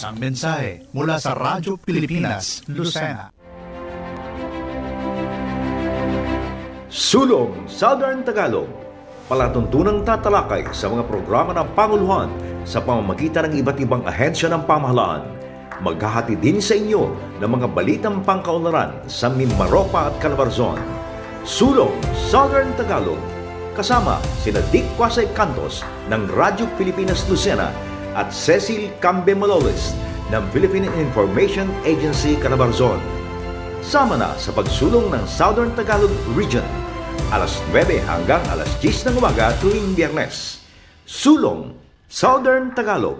Isang mensahe mula sa Radyo Pilipinas, Lucena. Sulong Southern Tagalog, palatuntunang tatalakay sa mga programa ng Panguluhan sa pamamagitan ng iba't ibang ahensya ng pamahalaan. Maghahati din sa inyo ng mga balitang pangkaunlaran sa Mimaropa at Calabarzon. Sulong Southern Tagalog, kasama sina Dick Quasay Cantos ng Radyo Pilipinas Lucena at Cecil Cambe Maloles ng Philippine Information Agency Calabarzon. Sama na sa pagsulong ng Southern Tagalog Region, alas 9 hanggang alas 10 ng umaga tuwing Biyernes. Sulong Southern Tagalog.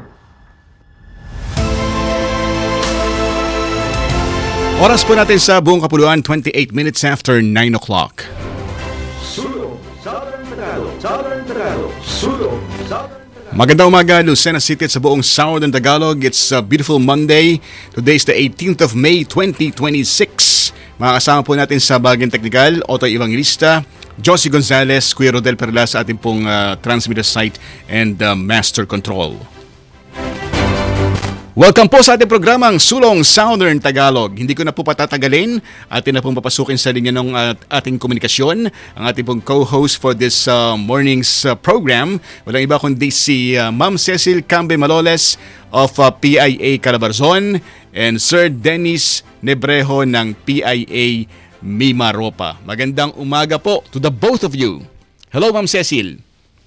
Oras po natin sa buong kapuluan, 28 minutes after 9 o'clock. Sulong Southern Tagalog. Southern Tagalog. Sulong Southern. Magandang umaga, Lucena City at sa buong Southern Tagalog. It's a beautiful Monday. Today is the 18th of May, 2026. Makakasama po natin sa Bagyang Teknikal, Otoy Evangelista, Josie Gonzalez, Kuya Rodel Perla sa ating pong transmitter site and master control. Welcome po sa ating programang Sulong Southern Tagalog. Hindi ko na po patatagalin. Atin na pong papasukin sa linya ng ating komunikasyon. Ang ating pong co-host for this morning's program. Walang iba kundi si Ma'am Cecil Cambe Maloles of PIA Calabarzon and Sir Dennis Nebrejo ng PIA Mimaropa. Magandang umaga po to the both of you. Hello, Ma'am Cecil.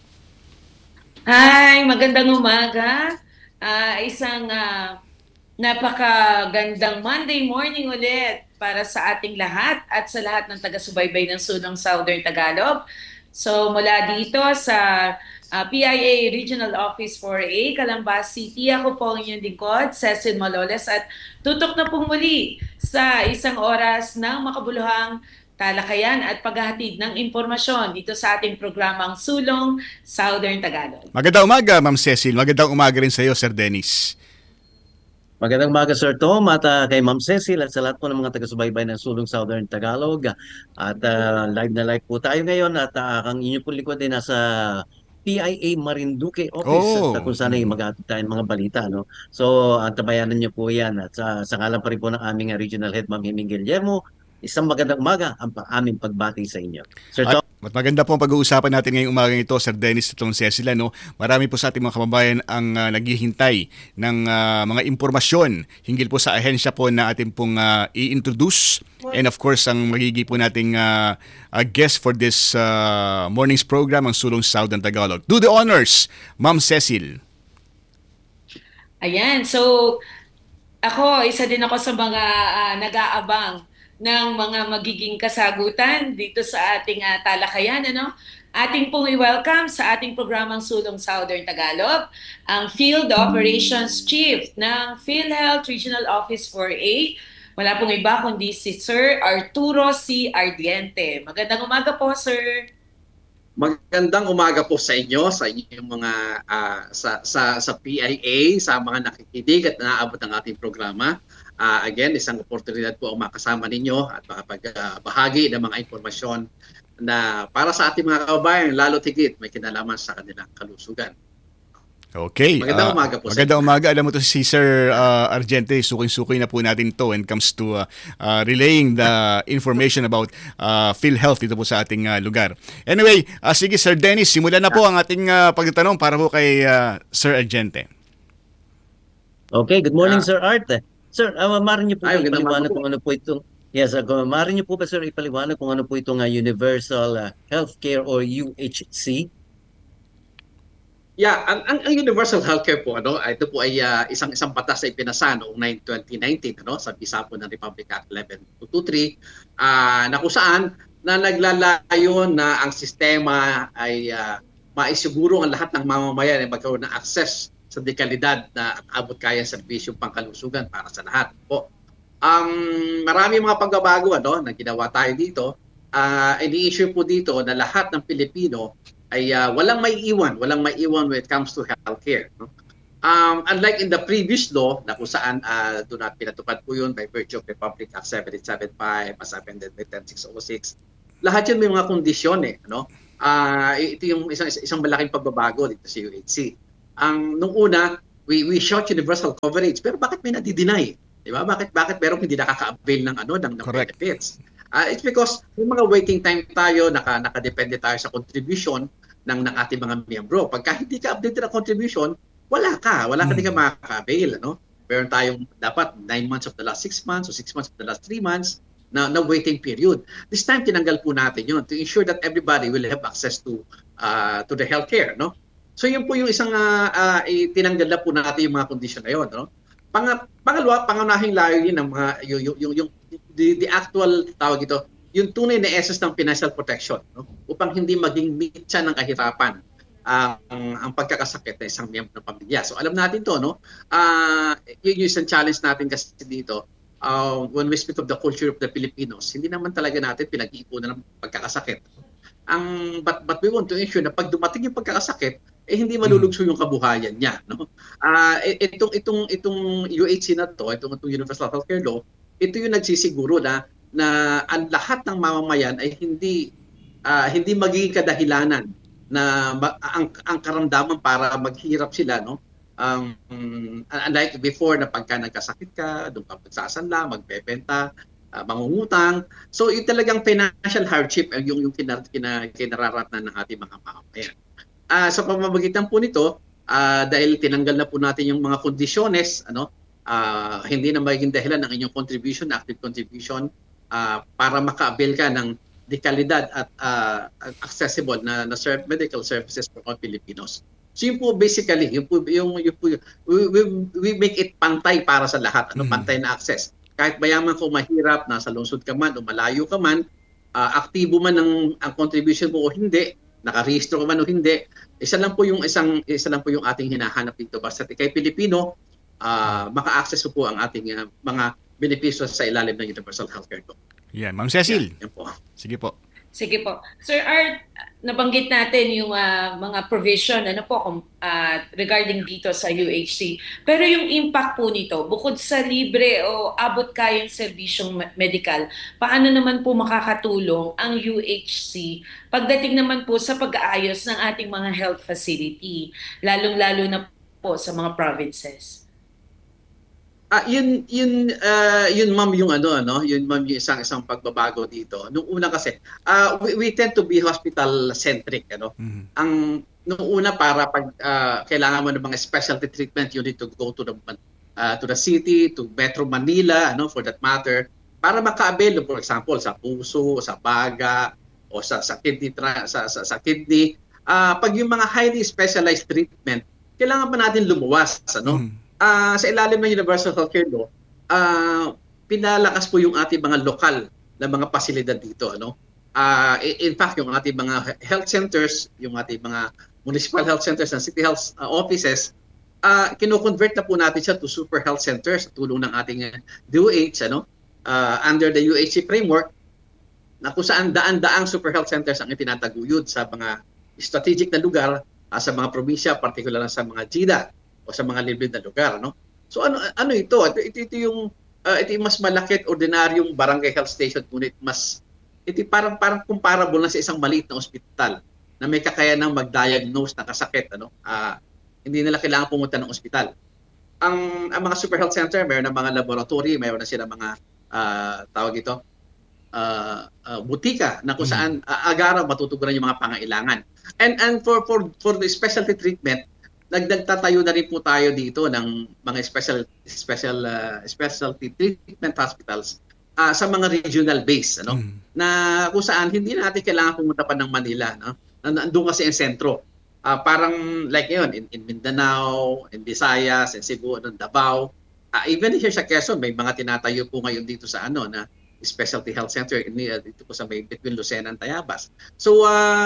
Hi, magandang umaga. Isang napakagandang Monday morning ulit para sa ating lahat at sa lahat ng taga-subaybay ng Sulong Southern Tagalog. So mula dito sa PIA Regional Office 4A, Calambas City, ako po ang inyong lingkod, Cecil Maloles, at tutok na pong muli sa isang oras ng makabuluhang talakayan at paghahatid ng impormasyon dito sa ating programang Sulong Southern Tagalog. Magandang umaga, Ma'am Cecil. Magandang umaga rin sa iyo, Sir Dennis. Magandang umaga, Sir Tom, at kay Ma'am Cecil at sa lahat po ng mga taga-subaybay ng Sulong Southern Tagalog. At live na live po tayo ngayon at ang inyo po likod ay nasa PIA Marinduque office at kung saan ay mag-aatid tayo ng mga balita. No? So, antabayanan niyo po yan at sa ngalan pa rin po ng aming regional head, Ma'am Himing Guillermo. Isang magandang umaga ang aming pagbati sa inyo. Sir Tom. At maganda po ang pag-uusapan natin ngayong umaga ito, Sir Dennis at Cecil. No? Marami po sa ating mga kababayan ang naghihintay ng mga impormasyon hinggil po sa ahensya po na ating pong i-introduce. And of course, ang magiging po nating guest for this morning's program, ang Sulong Southern Tagalog. Do the honors, Ma'am Cecil. Ayan, so ako, isa din ako sa mga nag-aabang ng mga magiging kasagutan dito sa ating talakayan. Ating pong i-welcome sa ating programang Sulong Southern Tagalog ang Field Operations Chief ng PhilHealth Regional Office 4A. Wala pong iba kundi si Sir Arturo C. Ardiente. Magandang umaga po, Sir. Magandang umaga po sa inyo, sa inyong mga sa PIA, sa mga nakikinig at naaabot ng ating programa. Again, isang oportunidad po ang makasama ninyo at makapagbahagi ng mga impormasyon na para sa ating mga kababayan, lalo tigit may kinalaman sa kanilang kalusugan. Okay. Magandang umaga po. Magandang umaga. Alam mo to si Sir Argente, suking-suki na po natin to when it comes to relaying the information about PhilHealth dito po sa ating lugar. Anyway, sige Sir Dennis, simulan na po ang ating pagtatanong para po kay Sir Argente. Okay, good morning Sir Art. Sir, maaari niyo po ipaliwanag kung ano po itong maaari niyo po ba Sir ipaliwanag kung ano po itong Universal Healthcare or UHC? Yeah, ang Universal Healthcare po, ito po ay isang batas na ipinasa noong 2019 sa bisa po ng Republic Act 11223 na kung saan na naglalayo na ang sistema ay maisiguro ang lahat ng mamamayan ay magkaroon ng access sa dekalidad na abot kaya serbisyong pangkalusugan para sa lahat po. Marami mga pagbabago na ginawa tayo dito. Ini-issue po dito na lahat ng Pilipino ay walang maiiwan when it comes to healthcare. Unlike in the previous law na kung saan doon pinatupad po yun by virtue of Republic Act 7875 as amended by 10606, lahat yun may mga kondisyon Ito yung isang malaking pagbabago dito sa UHC. Nung una, we shout universal coverage, pero bakit may nadi-deny? Di ba? Bakit merong hindi nakaka-avail ng benefits? It's because may mga waiting time tayo, nakadepende tayo sa contribution ng ating mga miyembro. Pagka hindi ka updated na contribution, wala ka hindi ka makaka-avail, ano? Meron tayong dapat 9 months of the last 6 months o 6 months of the last 3 months na waiting period. This time tinanggal po natin yun to ensure that everybody will have access to the healthcare, no? So yun po yung isang tinanggal na po natin yung mga condition na yun, no? Pangalawa, pangunahing layunin ng mga the actual tawag ito, yung tunay na essence ng financial protection, no? Upang hindi maging mitsa ng kahirapan ang pagkakasakit ng isang miyembro ng pamilya. So alam natin to, no? Yun yung isang challenge natin kasi dito. When we speak of the culture of the Filipinos, hindi naman talaga natin pinag-iipunan ng pagkakasakit. But we want to ensure na pag dumating yung pagkakasakit, hindi malulugso yung kabuhayan niya, no? Itong UHC na to, itong Universal Healthcare Law, ito yung nagsisiguro na ang lahat ng mamamayan ay hindi magiging kadahilanan na ang karamdaman para maghirap sila, no? Unlike before na pagka nagkasakit ka, doon ka magsasanla, magbebenta, mangungutang. So yung talagang financial hardship yung kinararatnan ng ating mga mamamayan. Sa pamamagitan po nito, dahil tinanggal na po natin yung mga kondisyones, hindi na magiging dahilan ng inyong contribution, active contribution, para maka-avail ka ng de kalidad at accessible na medical services for all Filipinos. So yun po basically, we make it pantay para sa lahat, pantay na access. Kahit mayaman ko mahirap, nasa lungsod ka man o malayo ka man, aktibo man ang contribution mo o hindi, nakarehistro ka man o hindi, isa lang po yung ating hinahanap dito. Basta kay Pilipino, maka-access po ang ating mga benepisyo sa ilalim ng Universal Healthcare Law. Yan, Ma'am Cecil. Yan po. Sige po. Sige po. Sir Art, nabanggit natin yung mga provision regarding dito sa UHC. Pero yung impact po nito, bukod sa libre o abot kayang serbisyong medikal, paano naman po makakatulong ang UHC pagdating naman po sa pag-aayos ng ating mga health facility, lalong-lalo na po sa mga provinces? Yun ma'am yung yun ma'am yung isang pagbabago dito. Nung una kasi we tend to be hospital centric, Ang nung una para pag kailangan mo ng mga specialty treatment, you need to go to the city, to Metro Manila, for that matter, para maka-avail, for example, sa puso, sa baga o sa kidney sa kidney. Pag yung mga highly specialized treatment, kailangan pa natin lumuwas, sa ilalim ng Universal Healthcare Law, pinalakas po yung ating mga lokal na mga pasilidad dito, In fact, yung ating mga health centers, yung ating mga municipal health centers and city health offices, kino-convert na po natin siya to super health centers sa tulong ng ating DOH, under the UHC framework, na kung saan daan-daang super health centers ang itinataguyod sa mga strategic na lugar, sa mga probinsya, particular sa mga GIDA o sa mga liblib na lugar, So ano ito? Ito yung mas malaki at ordinaryong barangay health station, ngunit ito parang comparable na sa isang maliit na ospital na may kakayanang mag-diagnose na kasakit, hindi nila kailangan pumunta ng ospital. Ang mga super health center, mayroon ng mga laboratory, mayroon na sila mga butika na kung saan agaraw matutugunan yung mga pangailangan. And for the specialty treatment, nagtatayo na rin po tayo dito ng mga specialty treatment hospitals sa mga regional base, na kung saan hindi natin kailangan pumunta pa ng Manila, nandun kasi ang sentro. Parang like yun, in Mindanao, in Visayas, in Cebu, in Davao, even here sa Quezon, may mga tinatayo po ngayon dito sa na specialty health center dito po sa between Lucena and Tayabas. So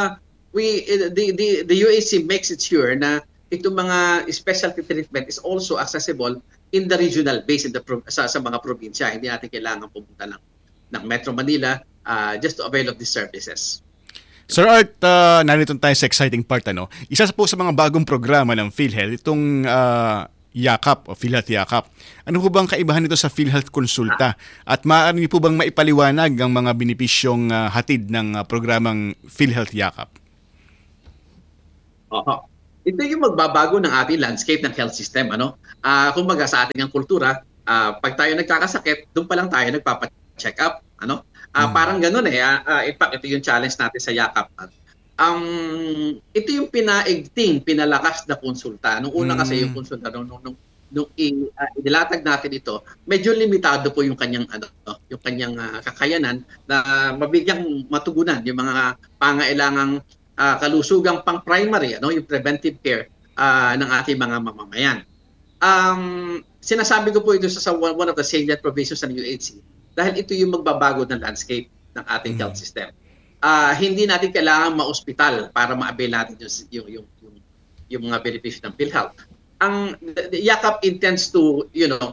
the UHC makes it sure na itong mga specialty treatment is also accessible in the regional base sa mga probinsya. Hindi natin kailangan pumunta ng Metro Manila just to avail of these services. Sir Art, narito tayo sa exciting part. Isa po sa mga bagong programa ng PhilHealth, itong Yakap o PhilHealth Yakap. Ano po bang kaibahan nito sa PhilHealth Konsulta? At maaari niyo po bang maipaliwanag ang mga benepisyong hatid ng programang PhilHealth Yakap? ito yung magbabago ng ating landscape ng health system. Kumbaga sa ating ang kultura, pag tayo nagkakasakit, doon pa lang tayo nagpapa-check up. Parang ganun in fact, ito yung challenge natin sa yakap. Ito yung pinalakas na konsulta. Nung una kasi yung konsulta, nung inilatag natin ito, medyo limitado po yung kanyang kakayanan na mabigyang matugunan yung mga pangailangang kalusugang pang-primary, yung preventive care ng ating mga mamamayan. Sinasabi ko po ito sa one of the salient provisions ng UHC dahil ito yung magbabago ng landscape ng ating health system. Hindi natin kailangan ma-hospital para ma-avail natin yung mga benepisyo ng PhilHealth. Ang yakap intends to,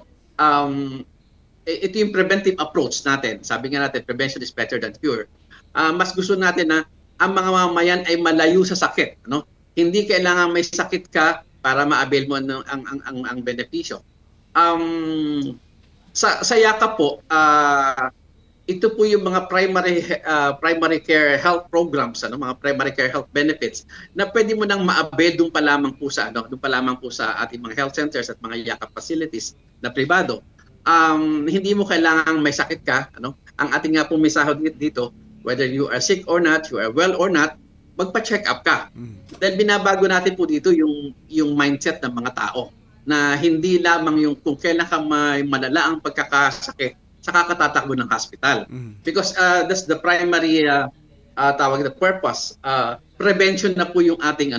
ito yung preventive approach natin. Sabi nga natin, prevention is better than cure. Mas gusto natin na ang mga mamamayan ay malayo sa sakit. Hindi kailangan may sakit ka para ma-avail mo ang benepisyo. Sa yakap po, ito po yung mga primary care health programs, mga primary care health benefits na pwede mo nang ma-avail doon pa lamang po sa ating mga health centers at mga yakap facilities na pribado. Hindi mo kailangang may sakit ka, Ang ating nga pong mensahe dito, whether you are sick or not, you are well or not, magpa-check up ka. Dahil binabago natin po dito yung mindset ng mga tao na hindi lamang yung kung kailan ka may malala ang pagkakasakit, saka katatakbo ng hospital. Because that's the primary purpose. Prevention na po yung ating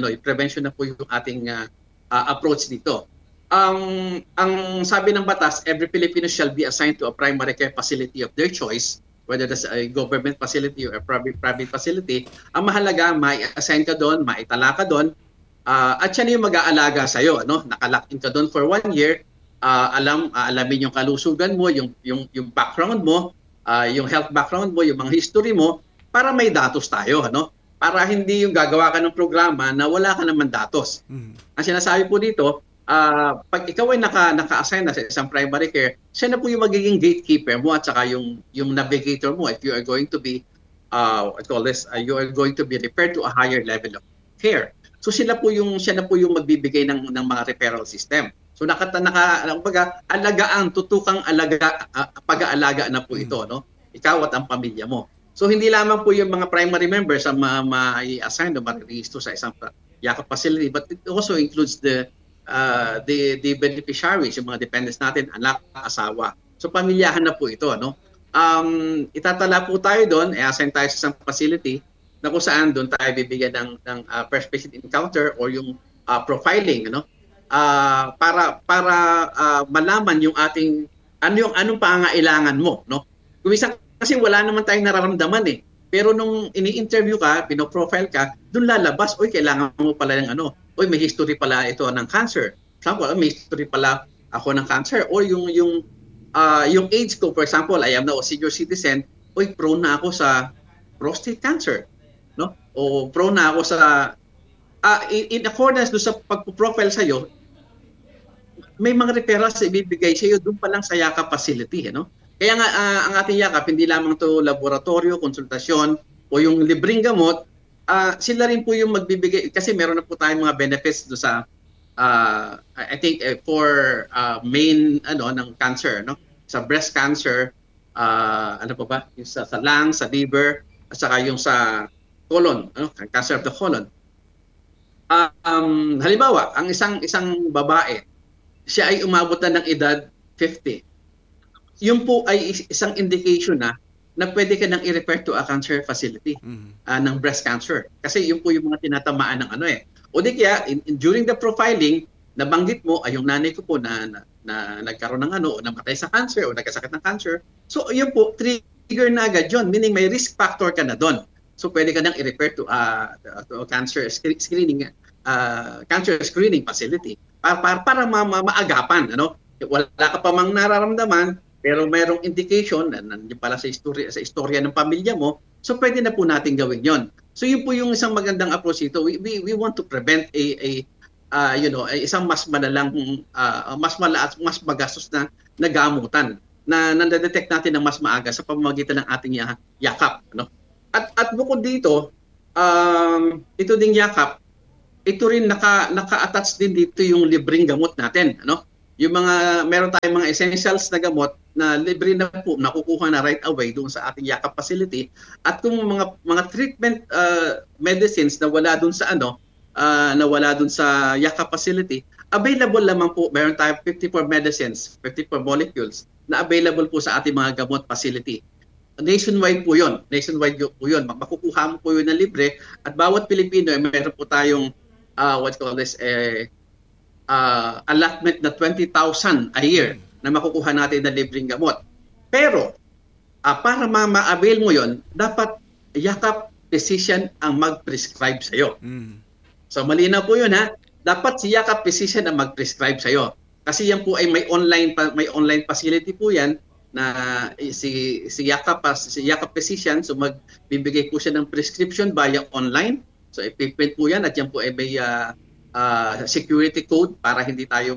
approach dito. Ang sabi ng batas, every Filipino shall be assigned to a primary care facility of their choice, whether that's a government facility or a private facility. Ang mahalaga, mai-assign ka doon, maitala ka doon, at siya na yung mag-aalaga sa'yo. Nakalock in ka doon for 1 year, alamin yung kalusugan mo, yung background mo, yung health background mo, yung mga history mo, para may datos tayo. Para hindi yung gagawa ka ng programa na wala ka naman datos. Ang sinasabi po dito, pag ikaw ay naka-assign na sa isang primary care, siya na po yung magiging gatekeeper mo at saka yung navigator mo if you are going to be you are going to be referred to a higher level of care. So siya na po yung magbibigay ng mga referral system. So alagaan, tutukang pag-aalaga na po ito, ikaw at ang pamilya mo. So hindi lamang po yung mga primary members ang ma-assign o ma-register sa isang yakap facility, but it also includes the beneficiaries, yung mga dependents natin, anak, asawa. So pamilyahan na po ito, itatala po tayo doon, assign tayo sa isang facility na kung saan doon tayo bibigyan ng first patient encounter or yung profiling, para malaman yung ating anong pangangailangan mo, Kung isang kasi wala naman tayong nararamdaman Pero nung ini-interview ka, pino-profile ka, doon lalabas, kailangan mo pala ng may history pala ito ng cancer. For example, may history pala ako ng cancer. Or yung age ko, for example, I am now a senior citizen, prone na ako sa prostate cancer. O prone na ako sa, in accordance doon sa pag-profile sa'yo, may mga referrals na ibibigay sa'yo doon pa lang sa yakap facility. Kaya nga, ang ating yakap, hindi lamang to laboratorio, konsultasyon, o yung libreng gamot, sila rin po yung magbibigay, kasi meron na po tayong mga benefits do sa, I think, for main, ng cancer, sa breast cancer, ano pa ba? Yung sa lungs, sa liver, at saka yung sa colon, cancer of the colon. Halimbawa, ang isang babae, siya ay umabot na ng edad 50. Yun po ay isang indication na pwede ka nang i-refer to a cancer facility ng breast cancer. Kasi yun po yung mga tinatamaan ng O di kaya, during the profiling, nabanggit mo, ay yung nanay ko po na nagkaroon ng o namatay sa cancer o nagkasakit ng cancer. So yun po, trigger na agad yun. Meaning may risk factor ka na doon. So pwede ka nang i-refer to a cancer screening facility para maagapan. Wala ka pa mang nararamdaman, pero mayroong indication na nandiyan pala sa istorya ng pamilya mo, so pwede na po natin gawin yon. So yun po yung isang magandang approach ito. We want to prevent isang mas malalang, mas magastos na gamutan na nade-detect natin ng mas maaga sa pamamagitan ng ating yakap. At bukod dito, ito ding yakap, ito rin naka-attach din dito yung libreng gamot natin, ano? Yung meron tayong mga essentials na gamot na libre na po, nakukuha na right away doon sa ating Yakap facility. At kung mga treatment medicines na wala doon sa Yakap facility, available lamang po, meron tayong 54 medicines, 54 molecules na available po sa ating mga gamot facility. Nationwide po yun. Makukuha mo po yun na libre at bawat Pilipino ay meron po tayong allotment na 20,000 a year na makukuha natin na libreng gamot. Pero para ma-avail mo yon, dapat Yakap physician ang mag-prescribe sa iyo. So malinaw po yun ha. Dapat si Yakap physician ang mag-prescribe sa iyo. Kasi yan po ay may online facility po yan na si Yakap physician, so magbibigay po siya ng prescription via online. So ipiprint po yan at yan po ay may security code para hindi tayo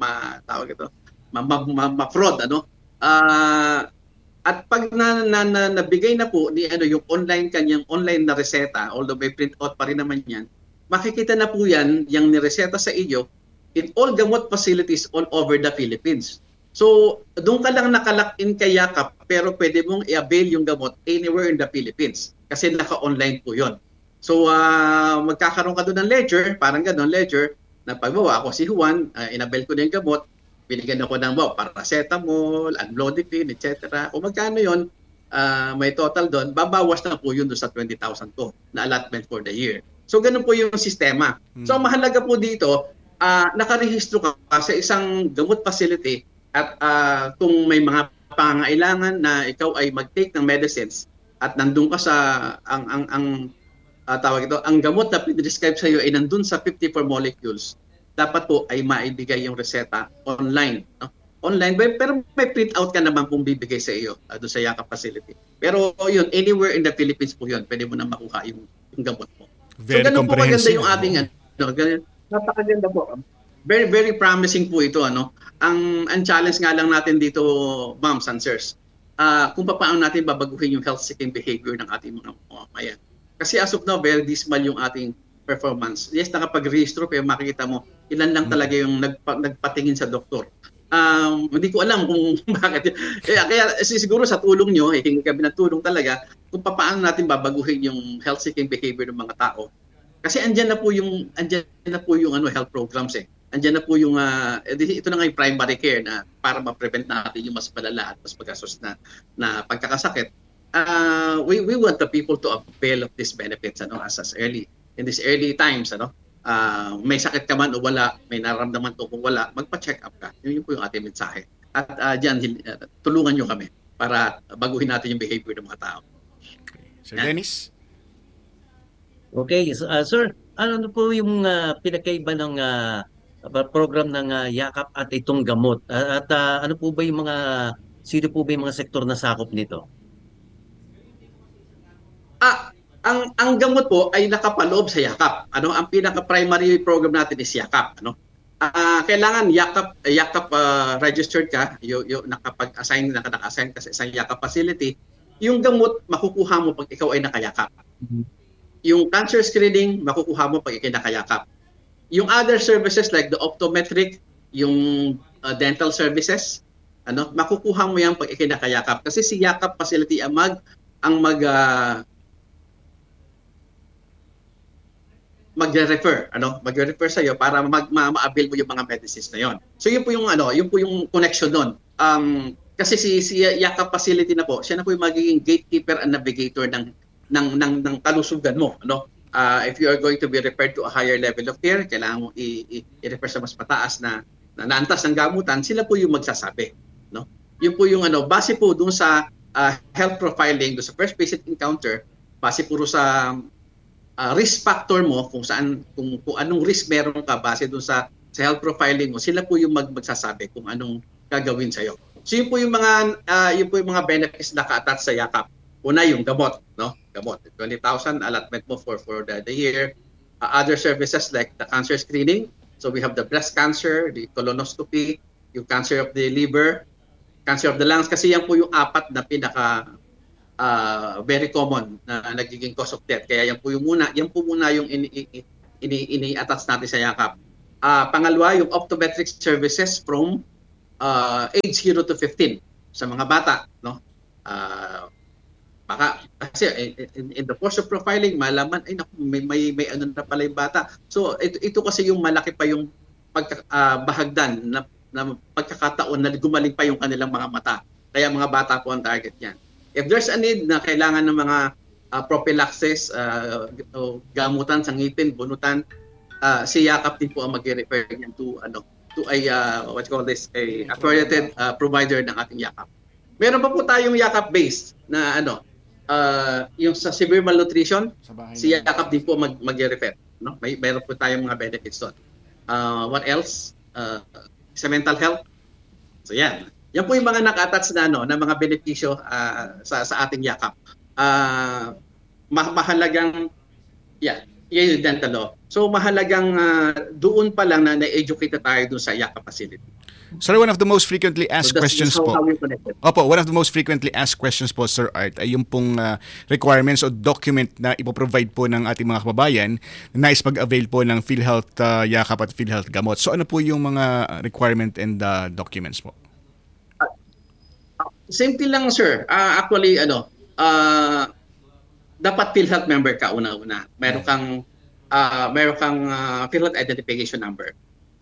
ma-fraud, ano? At pag nabigay na po ni yung kanyang online na reseta, although may print out pa rin naman yan, makikita na po yan yung nireseta sa iyo in all gamot facilities all over the Philippines. So, doon ka lang nakalock-in kay Yakap, pero pwede mong i-avail yung gamot anywhere in the Philippines kasi naka-online po yon. So, magkakaroon ka doon ng ledger, parang gano'n, ledger, na pagbawa ako si Juan, in-avail ko na yung gamot, binigyan ako ng paracetamol, amlodipine, etc. Kung magkano yon, may total doon, babawas na po yun doon sa 20,000 ko na allotment for the year. So, ganun po yung sistema. So, mahalaga po dito, nakarehistro ka sa isang gamot facility at kung may mga pangailangan na ikaw ay mag-take ng medicines at nandun ka sa ang gamot na pinrescribe sa iyo ay nandun sa 54 molecules, dapat po ay maibigay yung reseta online. No? Online, pero may print out ka naman kung bibigay sa iyo doon sa Yakap facility. Pero yun, anywhere in the Philippines po yun, pwede mo na makuha yung gamot mo. Very so ganun po maganda comprehensive. yung ating napakaganda po. Very, very promising po ito. Ang challenge nga lang natin dito, ma'ams and sirs, kung paano natin babaguhin yung health-seeking behavior ng ating mga mamamayan. Kasi as of now, very dismal yung ating performance. Yes, nakapag-rehistro, pero makikita mo, ilan lang talaga yung nagpatingin sa doktor. Hindi ko alam kung bakit. Kaya siguro sa tulong nyo, hingi kami ng tulong talaga kung paano natin babaguhin yung health-seeking behavior ng mga tao. Kasi andyan na po yung health programs eh. Andyan na po yung ito na nga yung primary care na para ma-prevent natin yung mas malala at mas magastos na pagkakasakit. We want the people to avail of these benefits as early in these early times may sakit ka man o wala, may nararamdaman to kung wala, magpa-check up ka. Yun po yung ating mensahe. At diyan tulungan niyo kami para baguhin natin yung behavior ng mga tao. Sir Dennis? Okay, sir, ano po yung pinakaiba ng program ng Yakap at itong gamot? At ano po ba yung sino po ba yung mga sektor na sakop nito? Ang gamot po ay nakapaloob sa Yakap. Ang pinaka-primary program natin is Yakap. Kailangan Yakap registered ka, yung nakapag-assign ka sa isang Yakap facility. Yung gamot makukuha mo pag ikaw ay nakayakap. Yung cancer screening makukuha mo pag ikaw ay nakayakap. Yung other services like the optometric, yung dental services, makukuha mo yan pag ikaw ay nakayakap. Kasi si Yakap facility ang magre-refer sa iyo para ma-avail mo yung mga medicines na yon. So yun po yung connection doon. Kasi si Yakap facility na po, siya na po yung magiging gatekeeper and navigator ng kalusugan mo, if you are going to be referred to a higher level of care, kailangan mo i-refer sa mas mataas na naantas ng gamutan, sila po yung magsasabi, Yun po yung base po doon sa health profiling, doon sa first patient encounter, base puro sa risk factor mo, kung anong risk meron ka base doon sa health profiling mo, sila po yung magsasabi kung anong gagawin sa iyo. So yun po yung mga benefits na ka-attach sa Yakap. Una yung gamot, Gamot. 20,000 allotment mo for the year. Other services like the cancer screening. So we have the breast cancer, the colonoscopy, yung cancer of the liver, cancer of the lungs, kasi yan po yung apat na pinaka very common na nagiging cause of death. Kaya yan po muna yung ini-attach natin sa yakap. Pangalawa, yung optometric services from age 0 to 15 sa mga bata, no? Baka kasi in the course of profiling malaman ay naku, may ano na pala yung bata. So ito kasi yung malaki pa yung bahagdan na pagkakataon na gumaling pa yung kanilang mga mata. Kaya mga bata po ang target niyan. If there's a need na kailangan ng mga prophylaxis, gamutan sa ngipin, bunutan, si yakap din po ang mag-refer niyan to a what you call this, a accredited provider ng ating yakap. Meron pa po tayong yakap base na yung sa severe malnutrition, si yakap din po mag-refer, no? Meron po tayong mga benefits doon. What else? Sa mental health. So yan. Yan po yung mga naka-attach na na mga benepisyo sa ating yakap. Mahalagang yan yung dental law. So mahalagang doon pa lang na educate tayo doon sa yakap facility. Sir, one of the most frequently asked questions po. Opo, one of the most frequently asked questions po, Sir Art, ay yung pong requirements o document na ipoprovide po ng ating mga kababayan na nais mag-avail po ng PhilHealth yakap at PhilHealth gamot. So ano po yung mga requirement and documents po? Simple lang, sir. Actually, dapat PhilHealth member ka una-una. Meron kang PhilHealth identification number.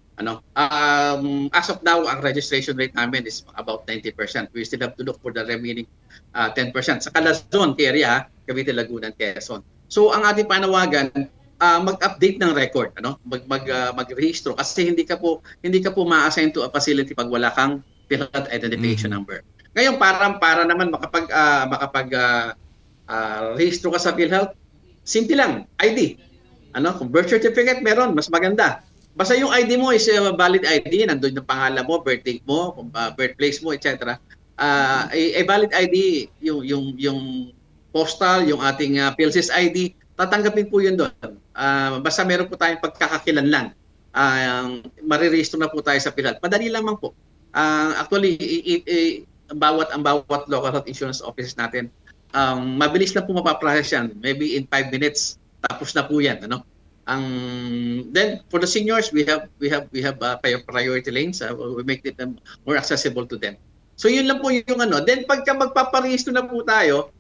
As of now, ang registration rate namin is about 90%. We still have to look for the remaining 10%. Sa Calazon area, Cavite, Laguna, Quezon. So ang ating panawagan, mag-update ng record, mag-rehistro kasi hindi ka po ma-assign to a facility pag wala kang PhilHealth identification number. Ngayon para naman makapag rehistro ka sa PhilHealth, simple lang, ID. Kung birth certificate meron, mas maganda. Basta yung ID mo is valid ID, nandoon yung pangalan mo, birthday mo, birthplace mo, etc. A valid ID, yung postal, yung ating PhilSys ID, tatanggapin po yun doon. Basta meron po tayong pagkakakilanlan. Marirehistro na po tayo sa PhilHealth. Madali lamang po. Actually, ang bawat local health insurance offices natin, mabilis na po mapaprocess yan. Maybe in 5 minutes, tapos na po yan. Then for the seniors, we have priority lanes. We make it more accessible to them. So yun lang po yung Then pagka magpaparehistro na po tayo,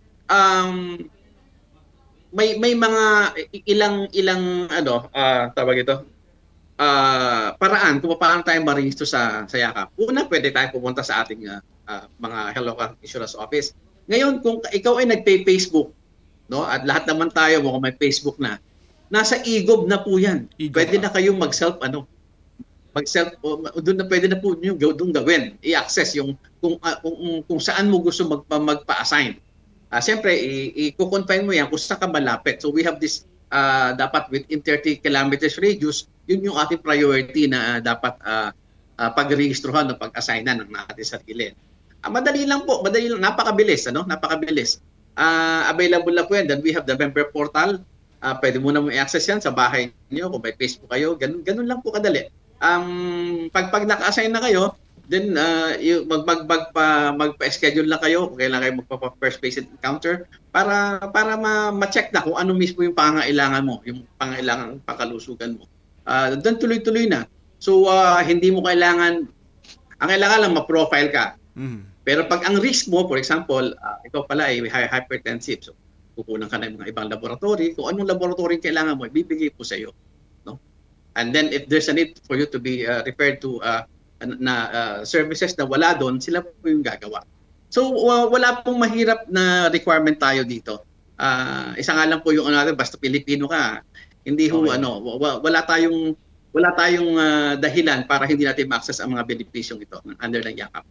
may mga ilang tawag ito, paraan kung paano tayo marehistro sa yakap. Una, pwede tayo pumunta sa ating mga local insurance office. Ngayon, kung ikaw ay nag-pay Facebook, no, at lahat naman tayo mukhang may Facebook na, nasa e-gov na po yan. Pwede na kayong mag-self doon na pwede na po yung doon gawin. I-access yung kung saan mo gusto magpa-assign. Siyempre, i-confine mo yan kung saan ka malapit. So we have this dapat within 30 kilometers radius, yun yung ating priority na dapat pag-registrohan o pag-assignan ng natin sarili. Madali lang, napakabilis, napakabilis. Available na po yan. Then we have the member portal. Pwede mo na i-access yan sa bahay niyo kung may Facebook kayo. Ganun lang po kadali. Pag naka-assign na kayo, then magpa-schedule na kayo kung kailan kayo magpa-first patient encounter para ma-check na kung ano mismo yung pangangailangan mo, yung pangangailangan pangkalusugan mo. Then tuloy-tuloy na. So hindi mo ang kailangan lang ma-profile ka. Pero pag ang risk mo, for example, ikaw pala ay hypertensive, so kukunan ka ng mga ibang laboratory, kung anong laboratory kailangan mo, ibibigay po sa iyo. No? And then if there's a need for you to be referred to services na wala doon, sila po yung gagawa. So wala pong mahirap na requirement tayo dito. Isa nga lang po yung natin, basta Pilipino ka, hindi ho wala tayong dahilan para hindi natin ma-access ang mga benepisyong ito under ng yakap.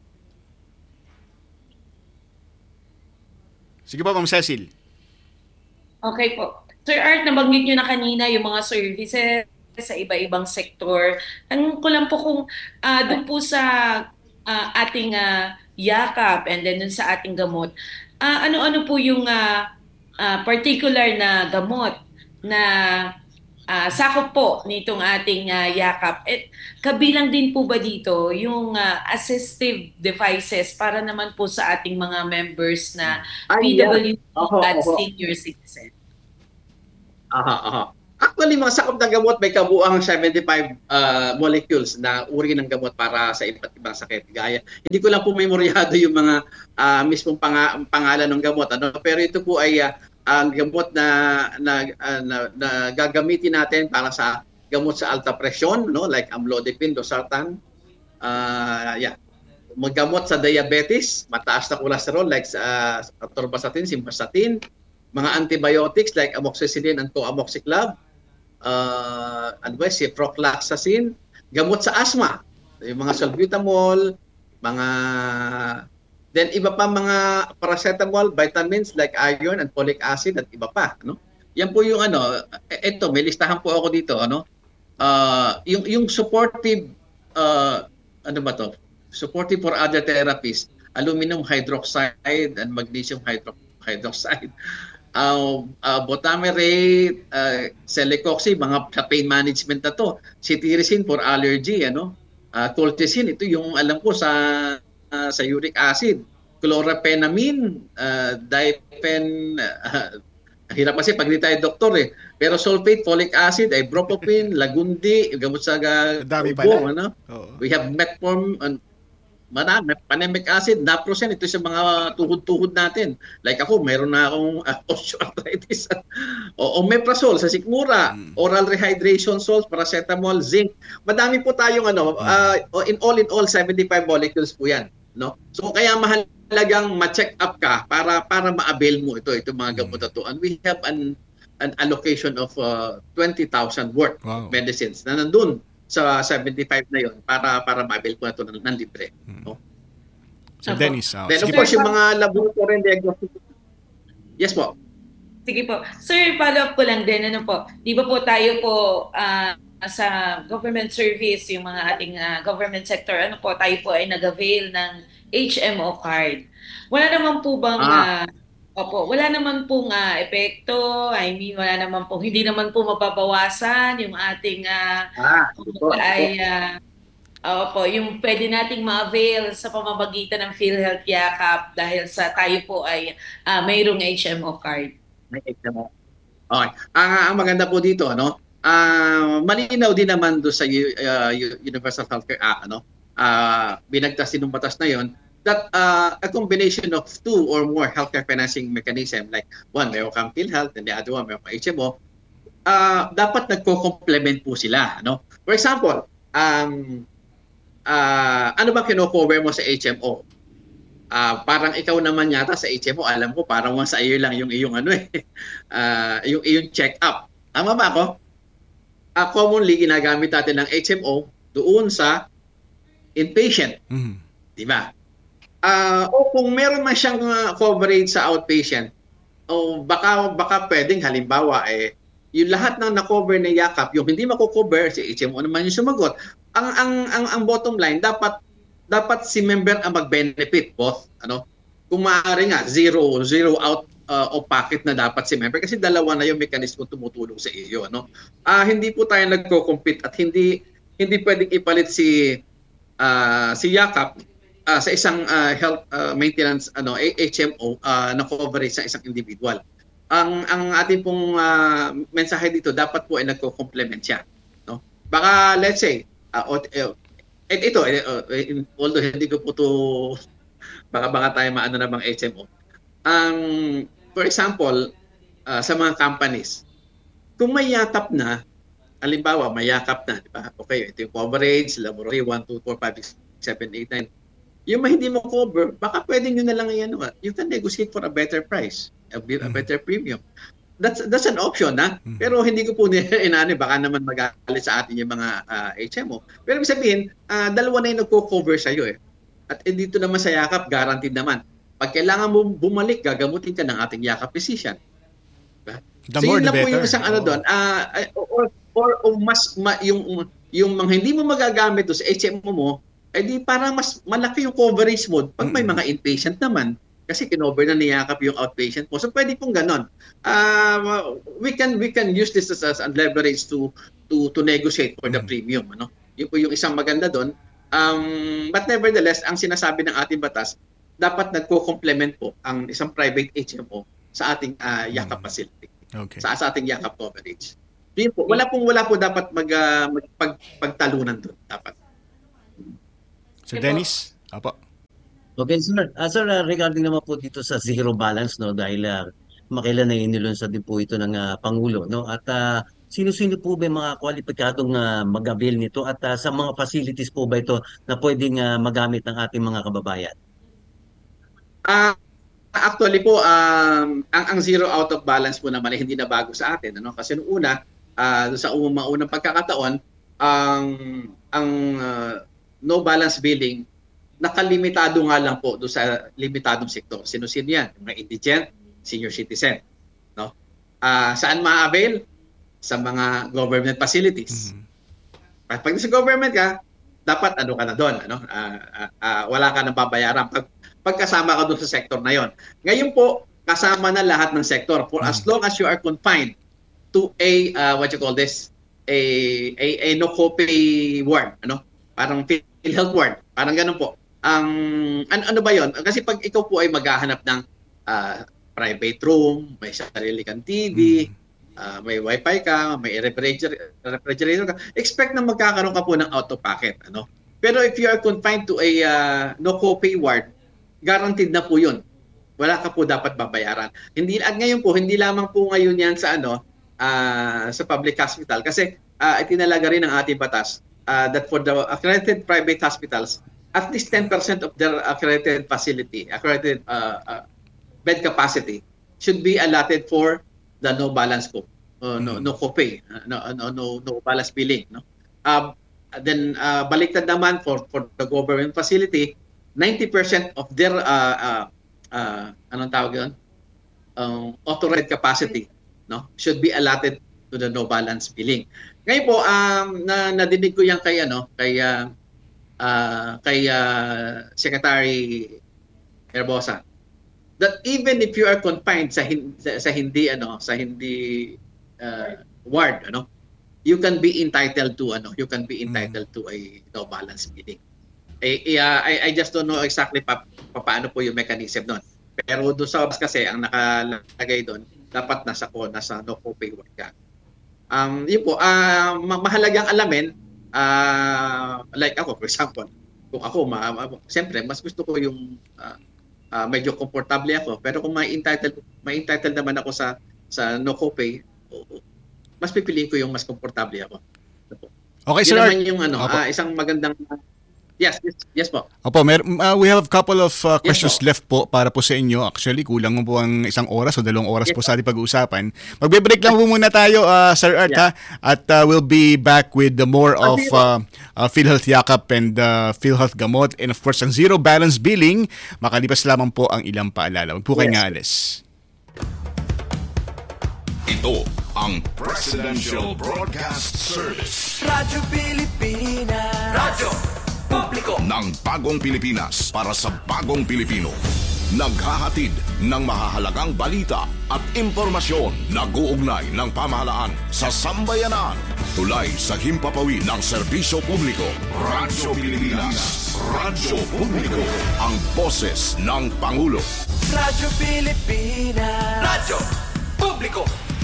Sige po, Ma'am Cecil. Okay po. Sir Art, nabanggit nyo na kanina yung mga services sa iba-ibang sektor. Tanong ko lang po kung doon po sa ating yakap and then dun sa ating gamot, ano-ano po yung particular na gamot na sakop po nitong ating yakap. Kabilang din po ba dito yung assistive devices para naman po sa ating mga members na PWD at senior citizen? Actually, mga sakop ng gamot may kabuang 75 molecules na uri ng gamot para sa iba't ibang sakit. Gaya, hindi ko lang po memoryado yung mga mismong pangalan ng gamot. Ano? Pero ito po ay ang gamot na gagamitin natin para sa gamot sa alta presyon, no? Like amlodipine, losartan. Maggamot sa diabetes, mataas na cholesterol like atorvastatin, simvastatin. Mga antibiotics like amoxicillin and coamoxiclav. Ciprofloxacin, gamot sa asthma, yung mga salbutamol, then iba pa mga paracetamol, vitamins like iron and folic acid at iba pa, no? Yan po yung ito may listahan po ako dito, yung supportive supportive for other therapies, aluminum hydroxide and magnesium hydroxide. Botamerate, celecoxib, mga sa pain management na to. Cetirizine for allergy, colchicine, ito yung alam ko sa uric acid. Chloraphenamine, hirap kasi pag di tayo doktor Pero sulfate, folic acid, ibuprofen, lagundi, gamot sa dami pala. We have metformin, panemic acid, naproxen, ito sa mga tuhod-tuhod natin. Like ako, meron na akong osteoarthritis. Omeprazole sa sikmura, oral rehydration salts, paracetamol, zinc. Madami po tayong in all 75 molecules po yan, no? So kaya mahalagang ma-check up ka para ma-avail mo itong mga gamot na to. And we have an allocation of 20,000 worth of medicines na nandun sa 75 na yon para ma-avail ko na ito ng libre. No? So Dennis, then of course, yung mga laboratory and diagnostic. Yes po. Sige po. Sir, follow up ko lang din. Di ba po tayo po sa government service, yung mga ating government sector, tayo po ay nag-avail ng HMO card. Wala naman po bang wala naman pong epekto. I mean, hindi naman po mababawasan yung ating yung pwede nating ma-avail sa pamamagitan ng PhilHealth Yakap dahil sa tayo po ay mayroong HMO card. May HMO. Okay. Ang maganda po dito, malinaw din naman doon sa Universal Healthcare Act, binagtas din ng batas na yon that a combination of two or more healthcare financing mechanism, like one, meron kang PhilHealth, and the other one, meron kang HMO, dapat nagko-complement po sila. For example, ano ba kino-cover mo sa HMO? Parang ikaw naman yata sa HMO, alam ko, parang sa iyo lang yung iyong yung iyong check-up. Tama ba ako? Commonly, ginagamit natin ng HMO doon sa inpatient. Di ba? O kung meron man siyang coverage sa outpatient, baka pwedeng halimbawa yung lahat ng na-cover na yakap, yung hindi mako-cover si HMO naman yung sumagot. Ang bottom line, dapat si member ang mag-benefit both, Kung maaari nga zero out of pocket na dapat si member kasi dalawa na yung mekanismo tumutulong sa iyo, Hindi po tayo nagko-compete at hindi pwedeng ipalit si yakap sa isang health maintenance HMO na coverage sa isang individual. Ang ating pong mensahe dito dapat po ay nagko-complement siya, Baka let's say although hindi ko po to baka tayo maano na bang HMO. For example, sa mga companies, kung may yakap na, halimbawa may yakap na, di ba? Okay, ito yung coverage, laboratory 1, 2, 4, 5, 6, 7, 8, 9. Yung hindi mo cover, baka pwedeng nyo na lang you can negotiate for a better price, a better premium. That's an option, Pero hindi ko po baka naman magalit sa atin yung mga HMO. Pero ibig sabihin, dalawa na yung nagko-cover sa iyo At dito naman sa yakap, guaranteed naman. Pag kailangan mo bumalik, gagamutin ka ng ating yakap physician. Diba? The more the better. Yun na po yung isang doon. Yung mga hindi mo magagamit doon sa HMO mo, di parang mas malaki yung coverage mo pag may mga inpatient naman. Kasi kinover na niyakap yung outpatient mo. So pwede pong ganon. We can use this as leverage to negotiate for the premium. Yun po yung isang maganda doon. But nevertheless, ang sinasabi ng ating batas, dapat nagko-complement po ang isang private HMO sa ating yakap facility. Okay. Sa ating yakap coverage. Yun po, wala po dapat pagtalunan doon dapat. Sir Dennis? Apo. Okay, sir. Sir, regarding naman po dito sa zero balance, no, dahil makailan na inilunsad din po ito ng Pangulo, no? At sino-sino po ba yung mga kwalipikadong mag-avail nito at sa mga facilities po ba ito na pwedeng magamit ng ating mga kababayan? Actually po, ang zero out of balance po naman ay hindi na bago sa atin, ano? Kasi noong una, sa unang pagkakataon, ang no balance billing nakalimitado nga lang po doon sa limitadong sektor. Sino-sino yan? Mga indigent, senior citizen. No? Saan ma-avail? Sa mga government facilities. Pag sa government ka, dapat ano ka na doon. Ano? Wala ka nang babayaran pagkasama ka doon sa sektor na yon. Ngayon po, kasama na lahat ng sektor. For as long as you are confined to a, what you call this, a no-copay ward. Ano? Parang PhilHealth ward. Parang ganun po. Ano ba yon? Kasi pag ikaw po ay maghahanap ng private room, may sarili kang TV, may wifi ka, may refrigerator ka, expect na magkakaroon ka po ng out-of-pocket. Ano? Pero if you are confined to a no-copay ward, guaranteed na po yun. Wala ka po dapat babayaran. At ngayon po, hindi lamang po ngayon yan sa sa public hospital. Kasi itinalaga rin ng ating batas that for the accredited private hospitals, at least 10% of their accredited facility, accredited bed capacity should be allotted for the no balance no copay, no balance billing. No? Then baliktad naman for the government facility, 90% of their anong tawag yun? Authorized capacity, no, should be allotted to the no balance billing. Ngayon po, nadinig ko yan kay Secretary Herbosa, that even if you are confined sa hindi ward, you can be entitled to a no balance billing. I just don't know exactly paano po yung mechanism doon. Pero doon sa kasi ang nakalagay doon, dapat nasa no copay ward ka. Yun po, mahalagang alamin. Like ako, for example, kung ako, siyempre, mas gusto ko yung medyo komportable ako. Pero kung may entitled naman ako sa no copay, mas pipiliin ko yung mas komportable ako. Okay, yun sir. Naman yung isang magandang... Yes po. Opo, we have a couple of questions left po para po sa inyo. Actually, kulang mo po ang 1 oras o 2 oras po sa ating pag-uusapan. Magbe-break lang po muna tayo, Sir Art, ha? At we'll be back with the more of PhilHealth Yakap and PhilHealth Gamot, and of course, ang zero balance billing. Makalipas lamang po ang ilang paalala. Huwag po kayong aalis. Ito ang Presidential Broadcast Service. Radyo Pilipinas. Radyo Publiko ng Bagong Pilipinas para sa Bagong Pilipino. Naghahatid ng mahahalagang balita at impormasyon na guugnay ng pamahalaan sa sambayanan. Tulay sa himpapawid ng serbisyo publiko. Radyo Pilipinas. Radyo Publiko. Ang boses ng Pangulo. Radyo Pilipinas. Radyo Publiko.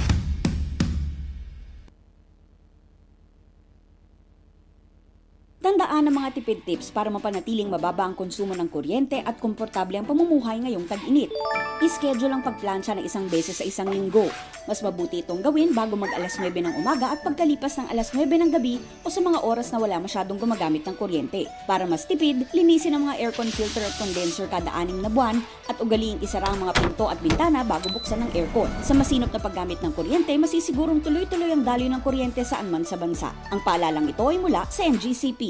Tandaan ang mga tipid tips para mapanatiling mababa ang konsumo ng kuryente at komportable ang pamumuhay ngayong tag-init. I-schedule ang pagplansya ng 1 beses sa 1 linggo. Mas mabuti itong gawin bago mag alas 9 ng umaga at pagkalipas ng alas 9 ng gabi o sa mga oras na wala masyadong gumagamit ng kuryente. Para mas tipid, linisin ang mga aircon filter at condenser kada 6 na buwan at ugaliing isara ang mga pinto at bintana bago buksan ng aircon. Sa masinop na paggamit ng kuryente, masisigurong tuloy-tuloy ang daloy ng kuryente saan man sa bansa. Ang paalalang ito ay mula sa MGCP.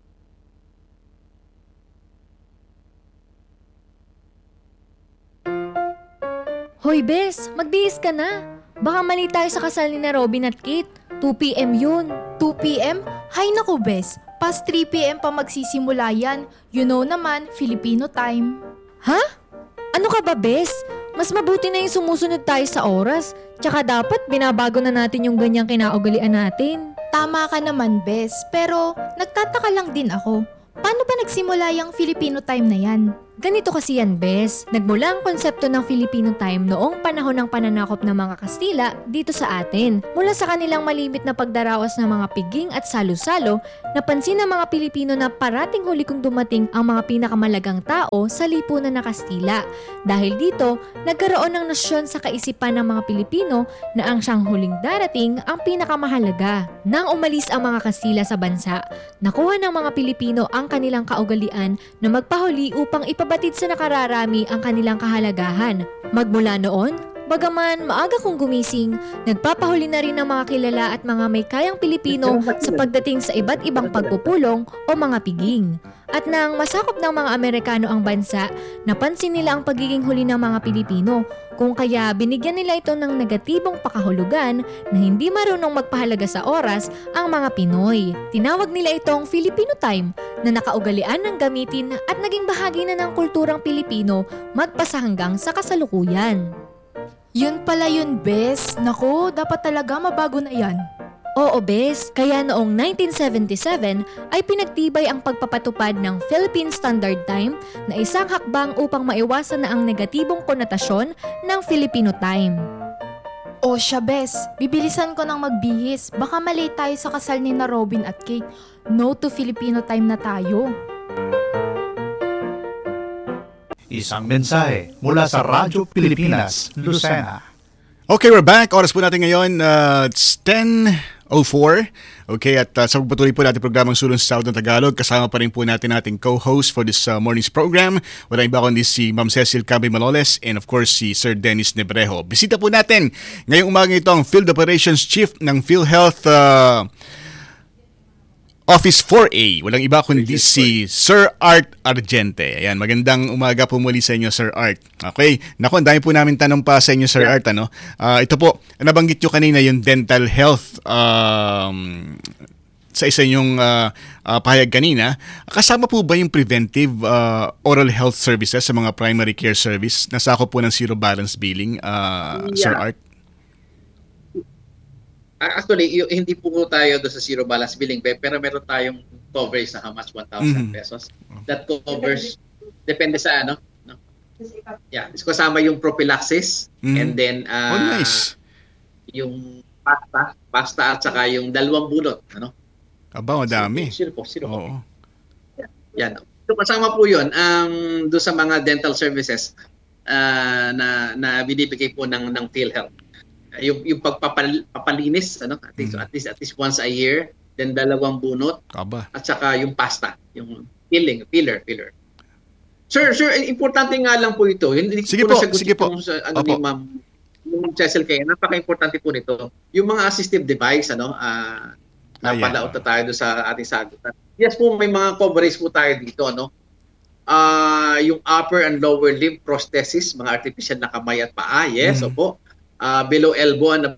Hoy Bes, magbihis ka na. Baka mali tayo sa kasal ni na Robin at Kate. 2 p.m. yun. 2 p.m? Hay naku Bes, past 3 p.m. pa magsisimula yan. You know naman, Filipino time. Ha? Ano ka ba Bes? Mas mabuti na yung sumusunod tayo sa oras. Tsaka dapat binabago na natin yung ganyang kinaugalian natin. Tama ka naman Bes, pero nagtataka lang din ako. Paano ba nagsimula yung Filipino time na yan? Ganito kasi yan, Bes. Nagmula ang konsepto ng Filipino time noong panahon ng pananakop ng mga Kastila dito sa atin. Mula sa kanilang malimit na pagdaraos ng mga piging at salo-salo, napansin ng mga Pilipino na parating huli kong dumating ang mga pinakamalagang tao sa lipunan ng Kastila. Dahil dito, nagkaroon ng nasyon sa kaisipan ng mga Pilipino na ang siyang huling darating ang pinakamahalaga. Nang umalis ang mga Kastila sa bansa, nakuha ng mga Pilipino ang kanilang kaugalian na magpahuli upang ipabatid sa nakararami ang kanilang kahalagahan. Magmula noon, bagaman maaga kong gumising, nagpapahuli na rin ng mga kilala at mga may kayang Pilipino sa pagdating sa iba't ibang pagpupulong o mga piging. At nang masakop ng mga Amerikano ang bansa, napansin nila ang pagiging huli ng mga Pilipino, kung kaya binigyan nila ito ng negatibong pakahulugan na hindi marunong magpahalaga sa oras ang mga Pinoy. Tinawag nila itong Filipino time na nakaugalian ng gamitin at naging bahagi na ng kulturang Pilipino magpasa hanggang sa kasalukuyan. Yun pala yun, Bes. Naku, dapat talaga mabago na yan. Oo, Bes. Kaya noong 1977 ay pinagtibay ang pagpapatupad ng Philippine Standard Time na isang hakbang upang maiwasan na ang negatibong konotasyon ng Filipino time. O siya, Bes. Bibilisan ko nang magbihis. Baka mali tayo sa kasal ni na Robin at Kate. No to Filipino time na tayo. Isang mensahe mula sa Radyo Pilipinas, Lucena. Okay, we're back. Oras po natin ngayon, it's 10:04. Okay, at sa pagpatuloy po natin programang Sulong sa Southern Tagalog, kasama pa rin po natin ating co-host for this morning's program. Wala iba kundi si Ma'am Cecil Cabay Maloles and of course si Sir Dennis Nebrejo. Bisita po natin ngayong umaga ito ang Field Operations Chief ng PhilHealth Office 4A. Walang iba kundi si Sir Art Argente. Ayan, magandang umaga po muli sa inyo, Sir Art. Okay, naku, ang dami po namin tanong pa sa inyo, Sir Art. Ito po, nabanggit nyo kanina yung dental health sa isa nyong pahayag kanina. Kasama po ba yung preventive oral health services sa mga primary care service? Nasako po ng zero balance billing, Sir Art? Actually, hindi po tayo doon sa zero balance billing, pero meron tayong coverage na how much? 1,000 pesos. That covers, depende sa ano. No? Yeah, kasama yung prophylaxis and then nice. Yung pasta at saka yung 2 bunot. Ano? Aba, madami. Sino po? Oo. Yan. So, kasama po yun doon sa mga dental services na binibigay po ng PhilHealth. Yung pagpapalinis at least once a year, then 2 bunot at saka yung pasta, yung filler. Sir, importante nga lang po ito. Hindi sige po po. Ni Ma'am Cecil, kaya napaka-importante po nito. Yung mga assistive device napadaot na tayo doon sa ating sagutan. Yes po, may mga coverage po tayo dito, yung upper and lower limb prosthesis, mga artificial na kamay at paa. Yes, opo. Below elbow and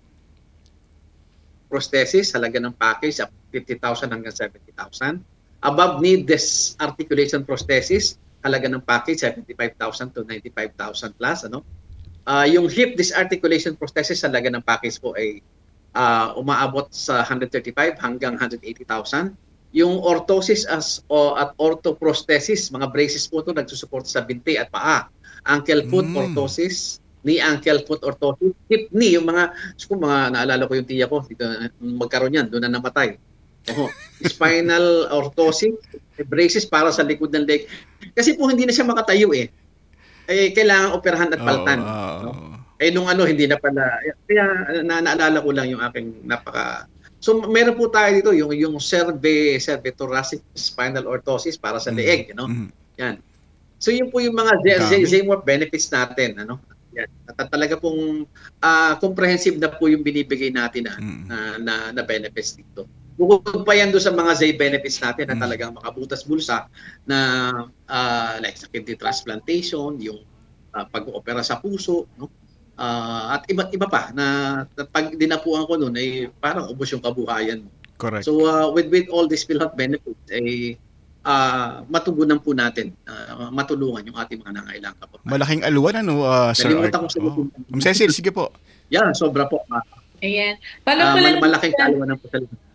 prosthesis, halaga ng package 50,000 hanggang 70,000. Above knee disarticulation prosthesis, halaga ng package 75,000 to 95,000 plus. Yung hip disarticulation prosthesis, halaga ng package po ay umaabot sa 135 hanggang 180,000. Yung orthosis at orthoprosthesis, mga braces po ito, nagsusupport sa binti at paa. Ankle foot orthosis, knee ankle foot orthosis, hip knee, yung mga naalala ko yung tiya ko, dito magkaroon yan, doon na namatay. Spinal orthosis, braces para sa likod ng leg. Kasi po hindi na siya makatayo kailangan operahan at paltan. Nung hindi na pala, kaya naalala ko lang yung aking So meron po tayo dito yung cervithoracic spinal orthosis para sa leeg, Yan. So yun po yung mga ZMWORP benefits natin, Yan. At talaga pong comprehensive na po yung binibigay natin na benefits dito. Bukod pa yan doon sa mga ZAY benefits natin na talagang makabutas bulsa na like sa kidney transplantation, yung pag-oopera sa puso, at iba pa na pag dinapuan ko noon ay parang ubos yung kabuhayan mo. Correct. So with all these PhilHealth benefits matugunan po natin, matulungan yung ating mga nangailangan kapatid. Malaking aluan, Sir Art? Ma'am Cecil, sige po. Yan, sobra po. Ayan. Malaking kaluan po talaga.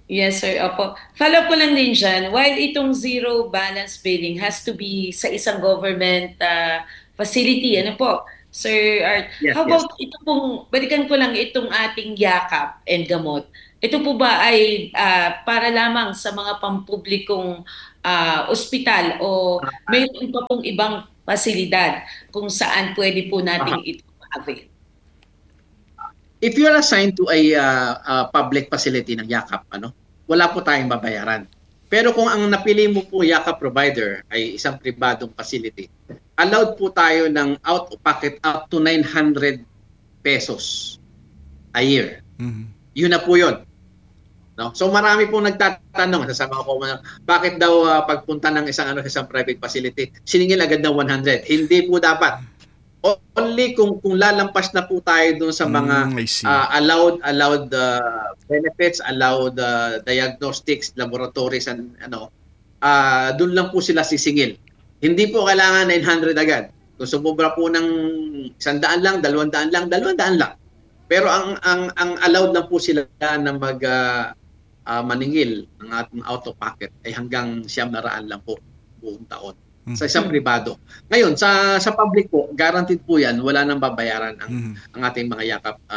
Yes, sir. Opo. Follow ko lang din dyan, while itong zero balance billing has to be sa isang government facility, ano po, Sir Art, Yes, how yes. about ito pong, balikan ko lang itong ating yakap and gamot. Ito po ba ay para lamang sa mga pampublikong ospital o mayroon pa pong ibang pasilidad kung saan pwede po nating ito ma-avail? If you're assigned to a public facility ng yakap, wala po tayong babayaran. Pero kung ang napili mo po yakap provider ay isang pribadong facility, allowed po tayo ng out of pocket up to 900 pesos a year. Yun na po yun. No? So marami pong nagtatanong sa mga ko, bakit daw pagpunta ng isang private facility, siningil agad ng 100? Hindi po dapat. Only kung lalampas na po tayo dun sa mga allowed benefits, allowed diagnostics, laboratories, and dun lang po sila sisingil. Hindi po kailangan 900 agad. Kung sumubra po ng 100 lang, 200 lang, 200 lang. Pero ang allowed lang po sila na maningil ng ating out of pocket ay hanggang 900 lang po buong taon sa isang pribado. Ngayon, sa public po, guaranteed po yan, wala nang babayaran ang ating mga yakap